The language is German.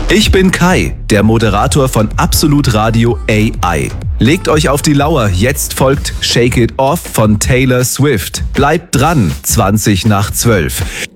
Ich bin Kai, der Moderator von Absolut Radio AI. Legt euch auf die Lauer, jetzt folgt Shake It Off von Taylor Swift. Bleibt dran, 20 nach 12.